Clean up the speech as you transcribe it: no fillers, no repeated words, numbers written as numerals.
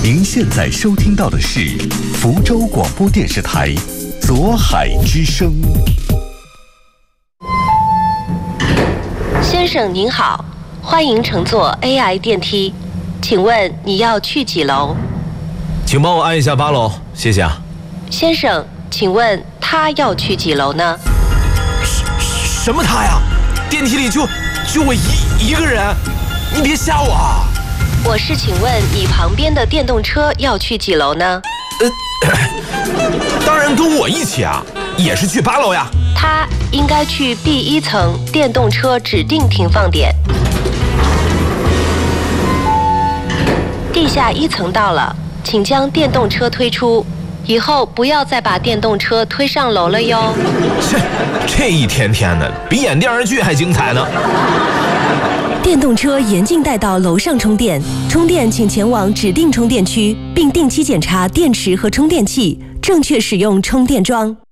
您现在收听到的是福州广播电视台左海之声。 先生您好，欢迎乘坐 AI 电梯，请问你要去几楼？ 请帮我按一下8楼，谢谢啊。 先生，请问他要去几楼呢？ 什么他呀？电梯里就我一个人，你别吓我啊！ 我是请问你旁边的电动车要去几楼呢？ 当然跟我一起啊，也是去8楼呀。 他应该去B1层电动车指定停放点。地下1层到了，请将电动车推出，以后不要再把电动车推上楼了哟。 这一天天的，比演电视剧还精彩呢。 电动车严禁带到楼上充电，充电请前往指定充电区，并定期检查电池和充电器，正确使用充电桩。